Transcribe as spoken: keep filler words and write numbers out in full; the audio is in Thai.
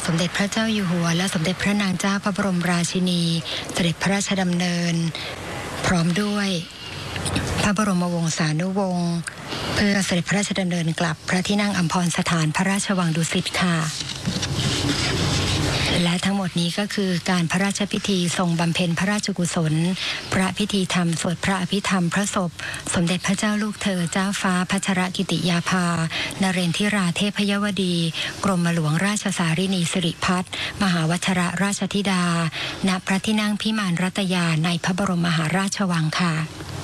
สมเด็จพระเจ้าอยู่หัวและสมเด็จพระนางเจ้าพระบรมราชินีเสด็จพระราชดำเนินพร้อมด้วยพระบรมวงศานุวงศ์เพื่อเสด็จพระราชดำเนินกลับพระที่นั่งอัมพรสถานพระราชวังดุสิตค่ะและทั้งหมดนี้ก็คือการพระราชพิธีทรงบำเพ็ญพระราชกุศลพระพิธีธรรมสวดพระอภิธรรมพระศพสมเด็จพระเจ้าลูกเธอเจ้าฟ้าพัชรกิติยาภานเรนทิราเทพยวดีกรมหลวงราชสารินีสิริพัฒน์มหาวชรราชธิดาณพระที่นั่งพิมานรัตยาในพระบรมมหาราชวังค่ะ